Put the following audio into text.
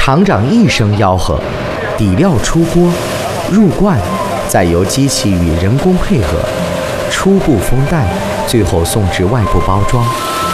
厂长一声吆喝，底料出锅，入罐，再由机器与人工配合，初步封弹，最后送至外部包装。